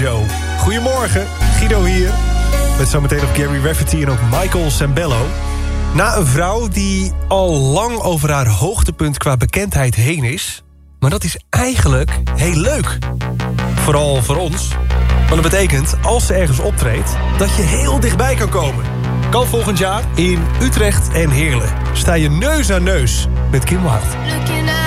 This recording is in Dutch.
Show. Goedemorgen, Guido hier. Met zometeen nog Gary Rafferty en ook Michael Sembello. Na een vrouw die al lang over haar hoogtepunt qua bekendheid heen is. Maar dat is eigenlijk heel leuk. Vooral voor ons. Want dat betekent, als ze ergens optreedt, dat je heel dichtbij kan komen. Kan volgend jaar in Utrecht en Heerlen. Sta je neus aan neus met Kim Wilde.